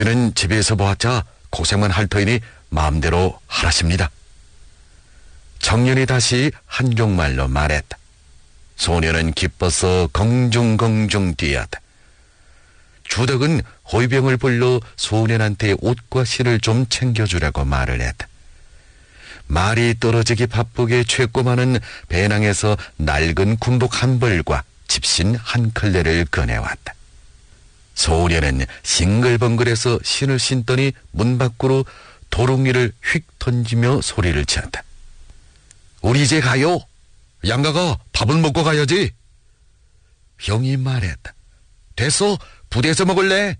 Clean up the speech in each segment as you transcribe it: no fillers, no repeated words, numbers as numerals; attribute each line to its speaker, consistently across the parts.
Speaker 1: 는 집에서 보았자 고생만 할 터이니 마음대로 하라십니다. 청년이 다시 한종말로 말했다. 소녀는 기뻐서 긍중긍중 뛰었다. 주덕은 호위병을 불러 소년한테 옷과 실을 좀 챙겨주라고 말을 했다. 말이 떨어지기 바쁘게 최꼬마는 배낭에서 낡은 군복 한 벌과 집신 한 컬레를 꺼내왔다. 소년은 싱글벙글해서 신을 신더니 문 밖으로 도롱이를 휙 던지며 소리를 지었다. 우리 이제 가요. 양가가 밥을 먹고 가야지. 형이 말했다. 됐어. 부대에서 먹을래?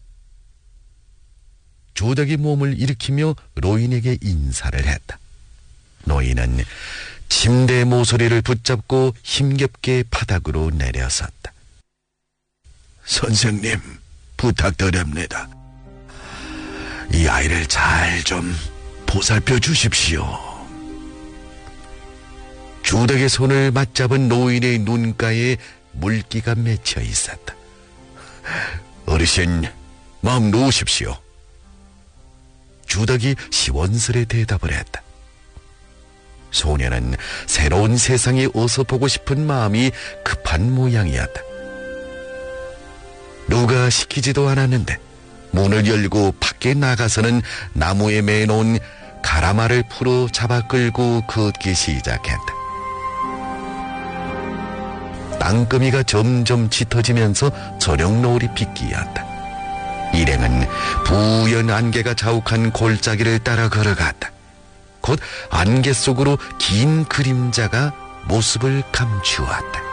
Speaker 1: 주덕이 몸을 일으키며 노인에게 인사를 했다. 노인은 침대 모서리를 붙잡고 힘겹게 바닥으로 내려섰다. 선생님, 부탁드립니다. 이 아이를 잘 좀 보살펴 주십시오. 주덕의 손을 맞잡은 노인의 눈가에 물기가 맺혀 있었다. 어르신, 마음 놓으십시오. 주덕이 시원스레 대답을 했다. 소녀는 새로운 세상에 어서 보고 싶은 마음이 급한 모양이었다. 누가 시키지도 않았는데 문을 열고 밖에 나가서는 나무에 매놓은 가라마를 풀어 잡아 끌고 걷기 시작했다. 땅거미가 점점 짙어지면서 저녁 노을이 비끼었다. 일행은 부연 안개가 자욱한 골짜기를 따라 걸어갔다. 곧 안개 속으로 긴 그림자가 모습을 감추었다.